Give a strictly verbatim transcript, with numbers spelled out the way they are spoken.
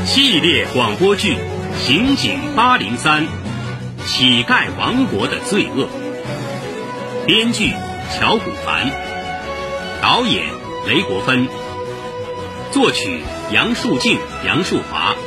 系列广播剧《刑警八零三》，乞丐王国的罪恶。编剧乔古凡，导演雷国芬，作曲杨树静、杨树华，